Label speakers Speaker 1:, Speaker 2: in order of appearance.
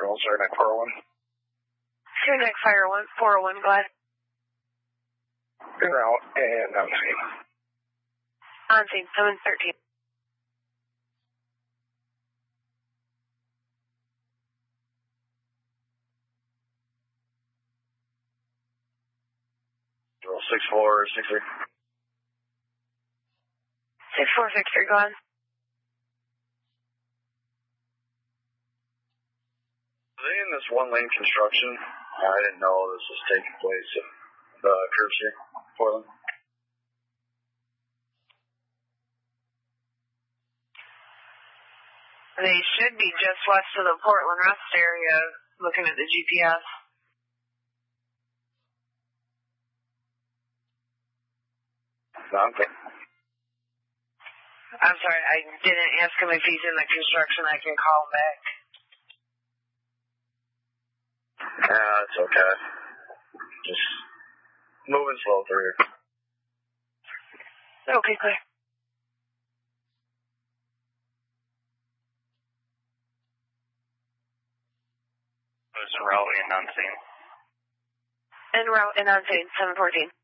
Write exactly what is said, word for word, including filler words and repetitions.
Speaker 1: Control, Saranac four oh one.
Speaker 2: Saranac Fire one, four oh one, go ahead.
Speaker 1: En route and on scene.
Speaker 2: On scene, seven thirteen.
Speaker 1: six four six three.
Speaker 2: six four six three, go ahead.
Speaker 1: Are they in this one-lane construction? I didn't know this was taking place at the curbs here, Portland.
Speaker 2: They should be just west of the Portland Rest area, looking at the G P S.
Speaker 1: Okay.
Speaker 2: I'm sorry, I didn't ask him if he's in the construction. I can call him back.
Speaker 1: Yeah, it's okay. Just moving slow through here.
Speaker 2: Okay, clear.
Speaker 1: It's en route and on scene.
Speaker 2: En route and on scene, seven fourteen.